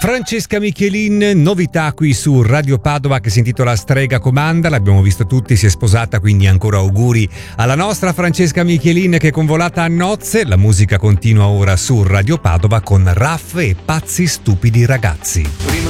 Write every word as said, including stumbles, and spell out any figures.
Francesca Michelin, novità qui su Radio Padova che si intitola Strega Comanda, l'abbiamo visto tutti, si è sposata, quindi ancora auguri alla nostra Francesca Michelin che è convolata a nozze. La musica continua ora su Radio Padova con Raff e Pazzi Stupidi Ragazzi.